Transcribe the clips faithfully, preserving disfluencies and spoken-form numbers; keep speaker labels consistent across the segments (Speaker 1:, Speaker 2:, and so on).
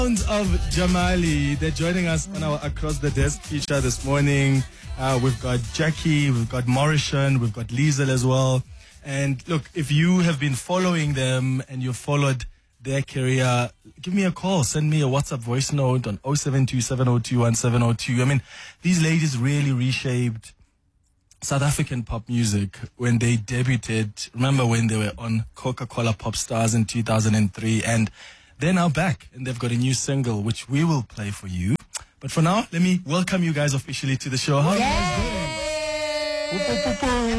Speaker 1: Sounds of Jamali. They're joining us on our Across the Desk feature this morning. Uh, we've got Jackie, we've got Mauritian, we've got Liesel as well. And look, if you have been following them and you've followed their career, give me a call. Send me a WhatsApp voice note on oh seven two, seven oh two, one seven oh two. I mean, these ladies really reshaped South African pop music when they debuted. Remember when they were on Coca-Cola Pop Stars in two thousand three, and they're now back and they've got a new single which we will play for you. But for now, let me welcome you guys officially to the show. How are you guys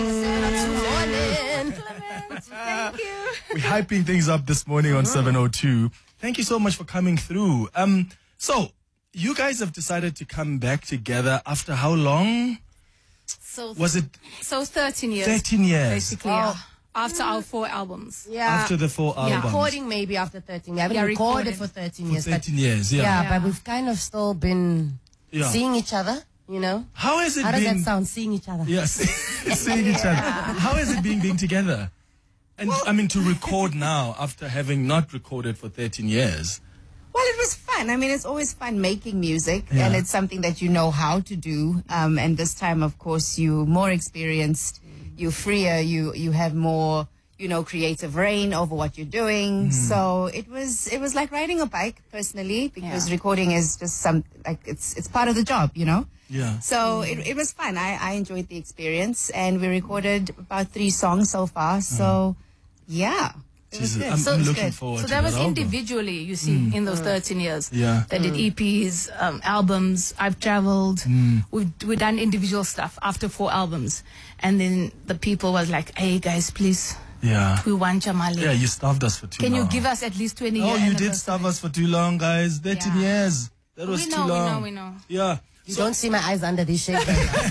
Speaker 1: doing?
Speaker 2: Thank you.
Speaker 1: We're hyping things up this morning on seven oh two. Thank you so much for coming through. Um, so you guys have decided to come back together after how long?
Speaker 2: So
Speaker 1: Was it
Speaker 2: so thirteen years?
Speaker 1: thirteen years?
Speaker 2: Basically, yeah. After our four albums.
Speaker 3: Yeah.
Speaker 1: After the four albums.
Speaker 3: Recording maybe after thirteen. We haven't
Speaker 2: Yeah,
Speaker 3: recorded
Speaker 2: recording.
Speaker 3: for thirteen
Speaker 1: For
Speaker 3: years.
Speaker 1: thirteen
Speaker 3: but,
Speaker 1: years, yeah.
Speaker 3: yeah.
Speaker 2: Yeah.
Speaker 3: but we've kind of still been
Speaker 1: Yeah.
Speaker 3: seeing each other, you know?
Speaker 1: How has it
Speaker 3: How does
Speaker 1: been?
Speaker 3: that sound, seeing each other?
Speaker 1: Yes, seeing each other. How has it been being together? And I mean, to record now after having not recorded for thirteen years.
Speaker 4: Well, it was fun. I mean, it's always fun making music,
Speaker 1: Yeah.
Speaker 4: and it's something that you know how to do. Um, and this time, of course, you're more experienced, you're freer, you you have more, you know, creative reign over what you're doing. So it was it was like riding a bike, personally, because
Speaker 2: Yeah.
Speaker 4: recording is just some like it's it's part of the job, you know.
Speaker 1: Yeah.
Speaker 4: So it it was fun. I I enjoyed the experience, and we recorded about three songs so far. So yeah. It was
Speaker 1: Jesus,
Speaker 4: good.
Speaker 1: I'm,
Speaker 4: So
Speaker 1: I'm
Speaker 4: it was
Speaker 1: looking
Speaker 4: good.
Speaker 1: forward
Speaker 2: So
Speaker 1: to
Speaker 2: that was
Speaker 1: album.
Speaker 2: individually, you see, in those thirteen years.
Speaker 1: Yeah.
Speaker 2: They did E Ps, um, albums. I've traveled. We've we've done individual stuff after four albums, and then the people was like, "Hey guys, please,
Speaker 1: Yeah.
Speaker 2: we want Jamali.
Speaker 1: Yeah, you starved us for too
Speaker 2: Can
Speaker 1: long.
Speaker 2: you give us at least twenty
Speaker 1: Oh,
Speaker 2: years?"
Speaker 1: you did starve us for too long, guys. thirteen
Speaker 2: Yeah.
Speaker 1: years. That was
Speaker 2: We
Speaker 1: too
Speaker 2: know, we
Speaker 1: long.
Speaker 2: know, we know.
Speaker 1: Yeah.
Speaker 3: You don't see my eyes under these shades.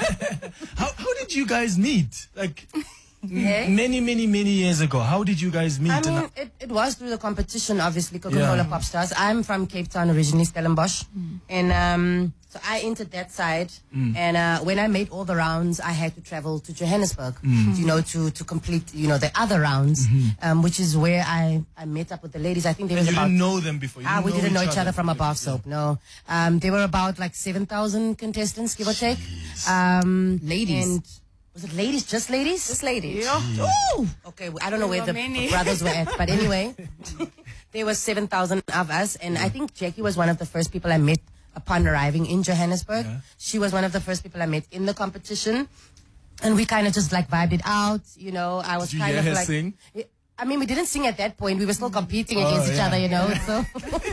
Speaker 1: How how did you guys meet? Like
Speaker 3: Yeah.
Speaker 1: many, many, many years ago. How did you guys meet?
Speaker 3: I
Speaker 1: And
Speaker 3: mean, it, it was through the competition, obviously, Coca-Cola
Speaker 1: Yeah.
Speaker 3: Pop Stars. I'm from Cape Town originally, Stellenbosch. And um, so I entered that side. And uh, when I made all the rounds, I had to travel to Johannesburg, you know, to, to complete, you know, the other rounds, um, which is where I, I met up with the ladies. I think there
Speaker 1: and
Speaker 3: was
Speaker 1: you
Speaker 3: about...
Speaker 1: didn't know them before. You
Speaker 3: Ah, we didn't know each other from
Speaker 1: before.
Speaker 3: above soap, no. Um, there were about like seven thousand contestants, give or take. Um,
Speaker 4: Ladies.
Speaker 3: And was it ladies, just ladies?
Speaker 4: Just ladies.
Speaker 3: Ooh! Okay, I don't know where the
Speaker 2: There were many.
Speaker 3: brothers were at, but anyway, there were seven thousand of us, and I think Jackie was one of the first people I met upon arriving in Johannesburg.
Speaker 1: Yeah.
Speaker 3: She was one of the first people I met in the competition, and we kind of just like vibed it out, you know. I was
Speaker 1: Did you
Speaker 3: kind
Speaker 1: hear
Speaker 3: of
Speaker 1: her
Speaker 3: like,
Speaker 1: sing?
Speaker 3: I mean, we didn't sing at that point. We were still competing
Speaker 1: Oh,
Speaker 3: against each
Speaker 1: yeah.
Speaker 3: other, you know. So,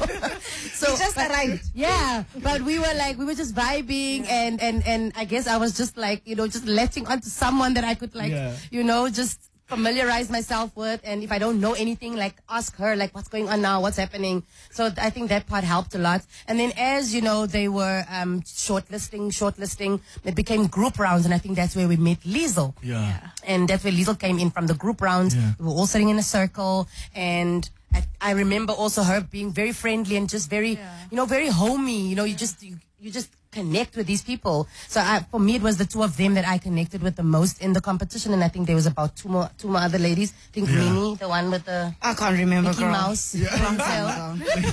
Speaker 3: so
Speaker 4: just
Speaker 3: but-
Speaker 4: arrived.
Speaker 3: Yeah, but we were like, we were just vibing, and and and I guess I was just like, you know, just latching onto someone that I could like,
Speaker 1: Yeah.
Speaker 3: you know, just familiarize myself with. And if I don't know anything, like ask her, like, what's going on now, what's happening. So I think that part helped a lot. And then as you know, they were um shortlisting, shortlisting. It became group rounds, and I think that's where we met Liesel.
Speaker 1: Yeah.
Speaker 3: And that's where Liesel came in from the group rounds.
Speaker 1: Yeah.
Speaker 3: We were all sitting in a circle, and I, I remember also her being very friendly and just very, you know, very homey. You know, you just you, you just connect with these people. So I, for me, it was the two of them that I connected with the most in the competition, and I think there was about two more two more other ladies. I think
Speaker 1: Yeah.
Speaker 3: Minnie, the one with the
Speaker 4: I can't remember,
Speaker 3: Mickey
Speaker 4: girl.
Speaker 3: Mouse. Yeah.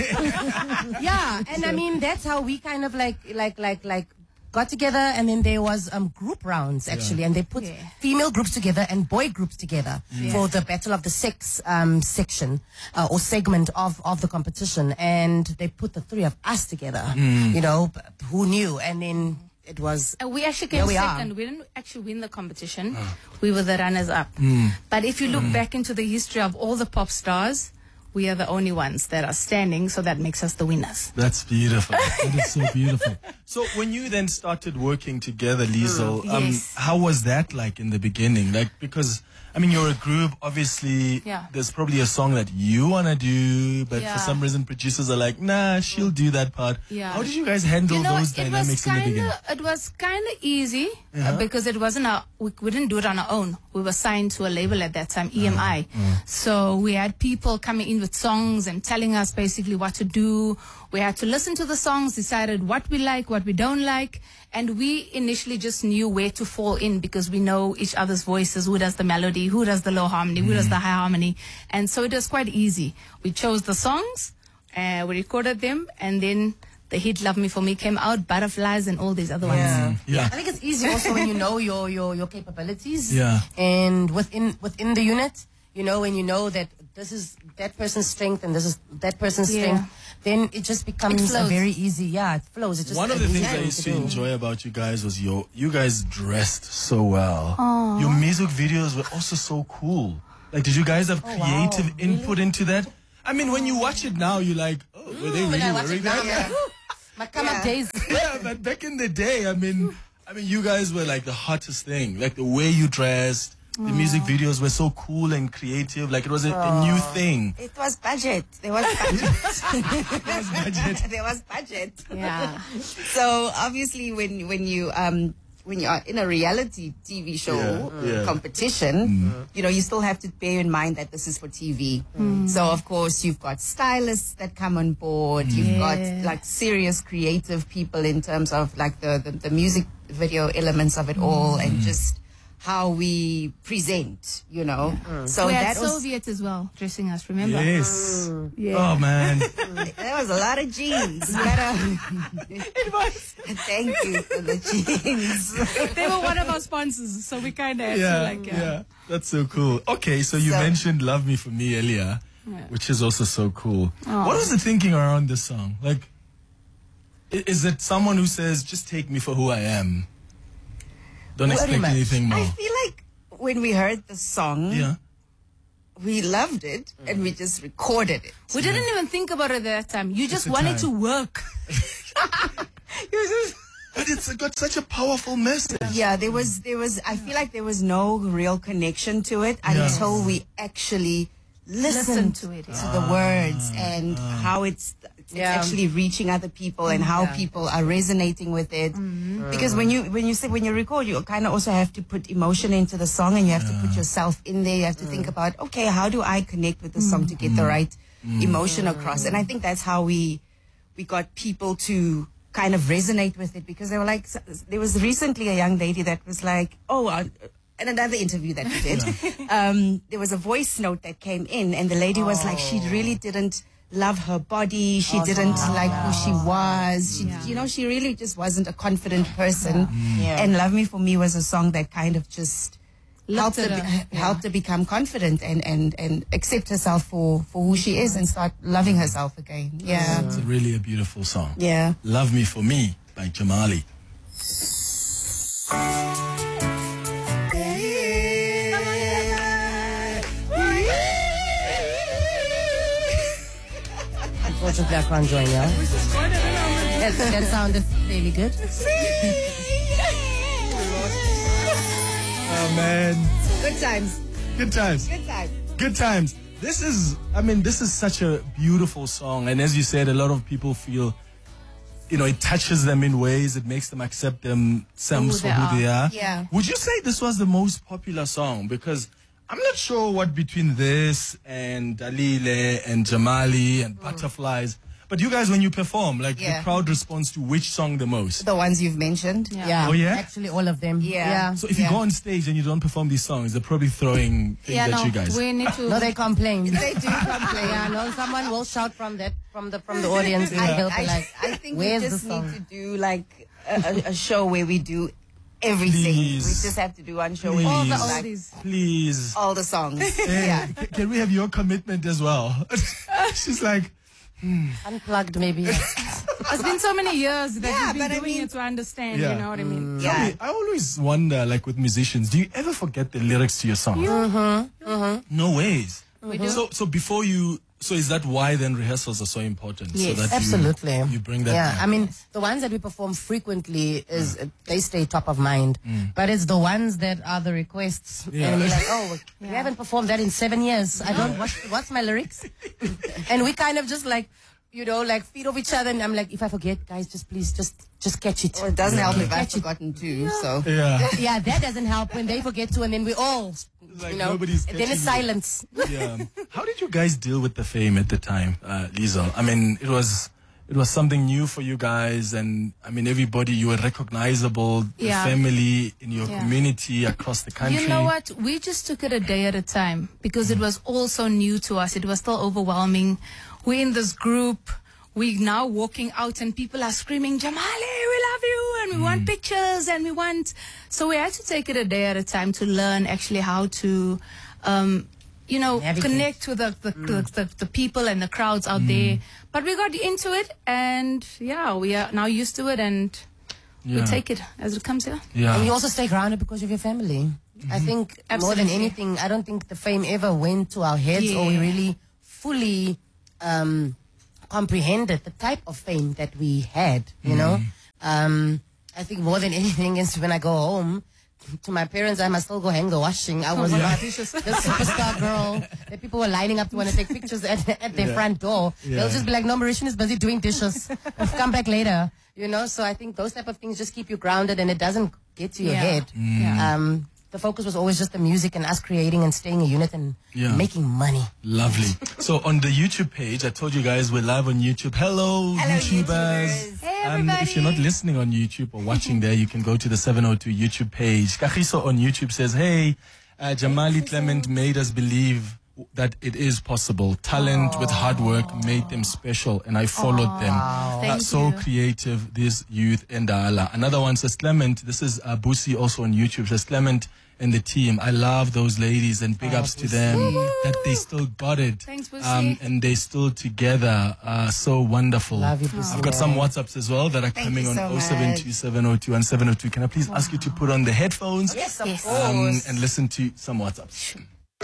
Speaker 3: yeah, and I mean that's how we kind of like like like like got together, and then there was um group rounds actually, and they put
Speaker 2: Yeah.
Speaker 3: female groups together and boy groups together for the Battle of the Sex um section uh, or segment of of the competition, and they put the three of us together. You know, b- who knew? And then it was
Speaker 2: Uh, we actually
Speaker 3: Here
Speaker 2: came
Speaker 3: we are.
Speaker 2: second. We didn't actually win the competition. We were the runners up. But if you look back into the history of all the pop stars, we are the only ones that are standing, so that makes us the winners.
Speaker 1: That's beautiful. That is so beautiful. So when you then started working together, Liesel, um,
Speaker 2: Yes.
Speaker 1: how was that like in the beginning? Like, because, I mean, you're a group, obviously,
Speaker 2: Yeah.
Speaker 1: there's probably a song that you want to do, but for
Speaker 2: Yeah.
Speaker 1: some reason producers are like, nah, she'll do that part.
Speaker 2: Yeah.
Speaker 1: How did you guys handle
Speaker 2: You know,
Speaker 1: those
Speaker 2: it was
Speaker 1: dynamics in the
Speaker 2: kind
Speaker 1: beginning?
Speaker 2: of it was kind of easy
Speaker 1: Yeah.
Speaker 2: uh, because it wasn't our we, we didn't do it on our own. We were signed to a label at that time, E M I. So we had people coming in with songs and telling us basically what to do. We had to listen to the songs, decided what we like, what we don't like, and we initially just knew where to fall in because we know each other's voices. Who does the melody? Who does the low harmony? Who does the high harmony? And so it was quite easy. We chose the songs. Uh, we recorded them, and then the hit "Love Me For Me" came out, Butterflies, and all these other ones.
Speaker 3: Yeah.
Speaker 1: Yeah.
Speaker 3: I think it's easy also when you know your, your, your capabilities.
Speaker 1: Yeah.
Speaker 3: And within within the unit, you know, when you know that this is that person's strength and this is that person's
Speaker 2: Yeah.
Speaker 3: strength, then it just becomes
Speaker 2: It
Speaker 3: a
Speaker 2: flows.
Speaker 3: very easy. Yeah, it flows. It's just
Speaker 1: One of
Speaker 3: an
Speaker 1: the
Speaker 3: easy
Speaker 1: things I
Speaker 3: thing
Speaker 1: used to
Speaker 3: do.
Speaker 1: enjoy about you guys was your you guys dressed so well. Your music videos were also so cool. Like, did you guys have
Speaker 3: Oh, wow.
Speaker 1: creative input into that? I mean, when you watch it now, you're like, oh, were they
Speaker 3: When
Speaker 1: really
Speaker 3: I watch
Speaker 1: wearing
Speaker 3: it now,
Speaker 1: that?
Speaker 3: I'm like, my come up days.
Speaker 1: Yeah, but back in the day, I mean, I mean, you guys were like the hottest thing. Like the way you dressed, the music videos were so cool and creative. Like it was a, a new thing.
Speaker 4: It was budget. There was budget.
Speaker 1: budget.
Speaker 4: there was budget.
Speaker 2: Yeah.
Speaker 4: So obviously, when when you um when you are in a reality T V show
Speaker 1: Yeah, yeah.
Speaker 4: competition, you know, you still have to bear in mind that this is for T V. So of course, you've got stylists that come on board. You've got like serious creative people in terms of like the the, the music video elements of it all, and just how we present, you know. So
Speaker 2: we
Speaker 4: that
Speaker 2: had
Speaker 4: was
Speaker 2: Soviet as well dressing us. Remember?
Speaker 1: Yes.
Speaker 2: Yeah.
Speaker 1: Oh man.
Speaker 4: there was a lot of jeans. You gotta-
Speaker 2: It was.
Speaker 4: Thank you for the jeans.
Speaker 2: They were one of our sponsors, so we kind of had
Speaker 1: Yeah,
Speaker 2: to like.
Speaker 1: yeah.
Speaker 2: Yeah.
Speaker 1: That's so cool. Okay, so you
Speaker 4: So-
Speaker 1: mentioned "Love Me For Me" earlier, which is also so cool. What was the thinking around this song? Like, i- is it someone who says, "Just take me for who I am"? Don't
Speaker 3: Very
Speaker 1: expect
Speaker 3: much.
Speaker 1: anything more.
Speaker 4: I feel like when we heard the song,
Speaker 1: Yeah.
Speaker 4: we loved it and we just recorded it.
Speaker 2: We didn't even think about it at that time. You just
Speaker 1: the
Speaker 2: wanted
Speaker 1: time.
Speaker 2: to work.
Speaker 1: But it's got such a powerful message.
Speaker 4: Yeah, there was, there was, I feel like there was no real connection to it until we actually listened
Speaker 2: Listen to it, yeah.
Speaker 4: to the words and how it's, it's
Speaker 3: Yeah.
Speaker 4: actually reaching other people and how people are resonating with it. Because when you when you say when you record, you kind of also have to put emotion into the song, and you have to put yourself in there. You have to think about, okay, how do I connect with the song to get the right emotion across? And I think that's how we we got people to kind of resonate with it, because they were like, there was recently a young lady that was like, oh. Uh, in another interview that we did, um, there was a voice note that came in, and the lady was like, she really didn't love her body. She didn't like who she was. She, you know, she really just wasn't a confident person.
Speaker 3: Yeah.
Speaker 4: And "Love Me For Me" was a song that kind of just helped her,
Speaker 2: Lifted her.
Speaker 4: be- helped her become confident and, and, and accept herself for, for who she is and start loving herself again. Yeah.
Speaker 1: It's really a beautiful song.
Speaker 4: Yeah.
Speaker 1: "Love Me For Me" by Jamali.
Speaker 3: Unfortunately, I can't join you. That, that sounded really good.
Speaker 1: Oh man.
Speaker 4: Good times.
Speaker 1: Good times.
Speaker 4: Good times.
Speaker 1: Good times. This is, I mean, this is such a beautiful song. And as you said, a lot of people feel, you know, it touches them in ways, it makes them accept themselves for
Speaker 2: Who they
Speaker 1: who they are.
Speaker 4: Yeah.
Speaker 1: Would you say this was the most popular song? Because I'm not sure what between this and Dalile and Jamali and Butterflies, but you guys, when you perform, like
Speaker 4: Yeah.
Speaker 1: the crowd responds to which song the most?
Speaker 4: The ones you've mentioned.
Speaker 2: Yeah.
Speaker 3: Yeah.
Speaker 1: Oh, yeah?
Speaker 3: Actually, all of them.
Speaker 4: Yeah.
Speaker 1: So if you
Speaker 4: Yeah.
Speaker 1: go on stage and you don't perform these songs, they're probably throwing things
Speaker 2: Yeah,
Speaker 1: at
Speaker 2: no,
Speaker 1: you guys.
Speaker 2: we need to.
Speaker 3: No, they complain.
Speaker 4: They do complain.
Speaker 3: Yeah, no, someone will shout from that, from the from the audience, and
Speaker 4: I,
Speaker 3: they'll be
Speaker 4: I,
Speaker 3: like,
Speaker 4: I think
Speaker 3: "Where's
Speaker 4: we
Speaker 3: the
Speaker 4: just
Speaker 3: song?"
Speaker 4: need to do like a, a, a show where we do everything.
Speaker 1: Please.
Speaker 4: We just have to do one show where
Speaker 2: all
Speaker 4: we
Speaker 2: the
Speaker 4: do like
Speaker 2: oldies.
Speaker 1: Please.
Speaker 4: all the songs.
Speaker 1: Hey,
Speaker 4: yeah.
Speaker 1: c- Can we have your commitment as well? She's like,
Speaker 3: Unplugged, maybe.
Speaker 2: It's been so many years that
Speaker 4: Yeah,
Speaker 2: you've been
Speaker 4: but I
Speaker 2: doing
Speaker 4: mean-
Speaker 2: it to understand.
Speaker 1: Yeah.
Speaker 2: You know what I mean?
Speaker 1: Tell
Speaker 4: Yeah.
Speaker 1: me, I always wonder, like with musicians, do you ever forget the lyrics to your song? No ways.
Speaker 2: We do.
Speaker 1: So, so before you, so is that why then rehearsals are so important?
Speaker 3: Yes,
Speaker 1: so that you-
Speaker 3: absolutely.
Speaker 1: You, bring that.
Speaker 3: Yeah,
Speaker 1: back.
Speaker 3: I mean, the ones that we perform frequently is uh, they stay top of mind, but it's the ones that are the requests,
Speaker 1: Yeah.
Speaker 3: and we're like, oh, we haven't performed that in seven years. I don't. What, what's my lyrics? And we kind of just like, you know, like feed off each other. And I'm like, if I forget, guys, just please, just just catch it.
Speaker 4: Well, it doesn't help if I've forgotten too. So
Speaker 1: Yeah.
Speaker 3: Yeah, that doesn't help when they forget to, and then we all,
Speaker 1: like
Speaker 3: you know,
Speaker 1: nobody's
Speaker 3: and then it's
Speaker 1: catching you.
Speaker 3: silence.
Speaker 1: Yeah. How did you guys deal with the fame at the time, uh, Liesl? I mean, it was it was something new for you guys, and I mean, everybody, you were recognizable, the
Speaker 2: Yeah.
Speaker 1: family in your
Speaker 2: Yeah.
Speaker 1: community across the country.
Speaker 2: You know what? We just took it a day at a time because it was all so new to us. It was still overwhelming. we're in this group. We're now walking out and people are screaming, Jamali, we love you, and we mm. want pictures, and we want... So we had to take it a day at a time to learn actually how to, um, you know, Navigate. connect with the the, mm. the, the the people and the crowds out mm. there. But we got into it, and yeah, we are now used to it, and yeah. we take it as it comes here.
Speaker 3: Yeah. And you also stay grounded because of your family. Mm-hmm. I think Absolutely. more than anything, I don't think the fame ever went to our heads yeah. or we really fully... Um, comprehended the type of fame that we had, you mm. know. Um, I think more than anything is when I go home to my parents, I must still go hang the washing. I was oh, not the superstar girl that people were lining up to want to take pictures at, at their yeah. front door. Yeah. They'll just be like, no, Mauritian is busy doing dishes. Come back later, you know. So I think those type of things just keep you grounded and it doesn't get to your
Speaker 2: yeah.
Speaker 3: head.
Speaker 2: Mm. Yeah.
Speaker 3: Um, The focus was always just the music and us creating and staying a unit and yeah. making money.
Speaker 1: Lovely. So on the YouTube page, I told you guys we're live on YouTube. Hello,
Speaker 4: Hello
Speaker 1: YouTubers.
Speaker 4: YouTubers.
Speaker 2: Hey,
Speaker 1: um,
Speaker 2: everybody.
Speaker 1: if you're not listening on YouTube or watching there, you can go to the seven oh two YouTube page. Kagiso on YouTube says, hey, uh, Jamali Clement made us believe that it is possible. Talent Aww. with hard work made them special, and I followed
Speaker 2: Aww.
Speaker 1: them.
Speaker 2: Thank
Speaker 1: Uh, so
Speaker 2: you.
Speaker 1: creative, this youth in Dala. Another one says, Clement, this is uh, Busi also on YouTube, says, Clement and the team, I love those ladies and big
Speaker 3: oh,
Speaker 1: ups to
Speaker 3: Busi.
Speaker 1: them, that they still got it.
Speaker 2: Thanks, Busi.
Speaker 1: Um, and they still together. Uh, so wonderful.
Speaker 3: Love you, Busi.
Speaker 1: I've got some WhatsApps as well that are
Speaker 4: Thank
Speaker 1: coming
Speaker 4: you
Speaker 1: on
Speaker 4: so
Speaker 1: oh seven two, seven oh two and seven oh two. Can I please wow. ask you to put on the headphones
Speaker 3: Yes, of
Speaker 2: Yes.
Speaker 3: course.
Speaker 1: um, and listen to some WhatsApps?
Speaker 2: Sure.